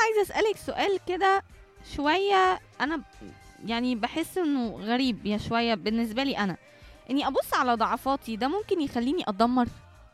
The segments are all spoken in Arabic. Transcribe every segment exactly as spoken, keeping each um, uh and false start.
عايزه اسالك سؤال كده شويه. انا يعني بحس انه غريب يا شويه بالنسبه لي انا، اني ابص على ضعفاتي ده ممكن يخليني اتدمر.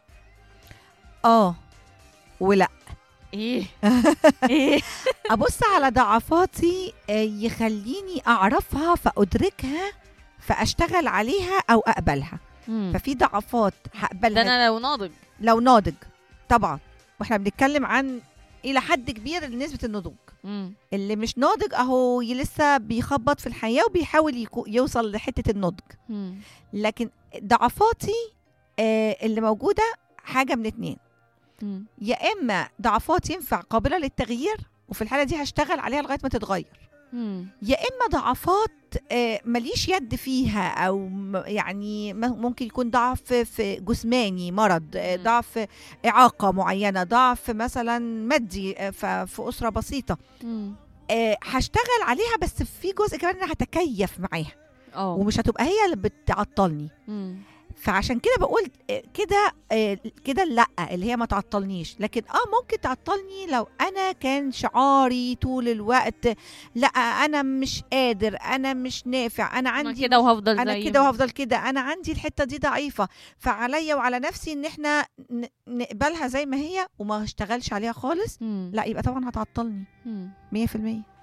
اه ولا ايه ايه ابص على ضعفاتي آه، يخليني اعرفها فادركها فاشتغل عليها او اقبلها. مم. ففي ضعفات ده هقبلها انا لو ناضج. لو ناضج طبعا، واحنا بنتكلم عن الى حد كبير نسبة النضوج. مم. اللي مش ناضج اهو ي- لسه بيخبط في الحياة وبيحاول يكو- يوصل لحتة النضج. مم. لكن ضعفاتي آه، اللي موجودة حاجة من اتنين، مم. يا اما ضعفات ينفع قابلة للتغيير وفي الحالة دي هشتغل عليها لغاية ما تتغير، مم. يا اما ضعفات آه، ماليش يد فيها او م- يعني م- ممكن يكون ضعف في جسماني مرض، آه، مم. ضعف اعاقه معينه، ضعف مثلا مادي آه، ف- في اسره بسيطه. مم. آه، هشتغل عليها بس في جزء كمان انا هتكيف معاها اه. ومش هتبقى هي اللي بتعطلني. مم. فعشان كده بقول آه، كده آه، كده لا اللي هي ما تعطلنيش. لكن اه ممكن تعطلني لو انا كان شعاري طول الوقت لا انا مش قادر، انا مش نافع، انا انا عندي كده وهفضل انا زي كده ما- وهفضل كده، انا عندي الحته دي ضعيفه. فعليا وعلى نفسي ان احنا ن- نقبلها زي ما هي وما اشتغلش عليها خالص. مم. لا يبقى طبعا هتعطلني مم. مية في المية.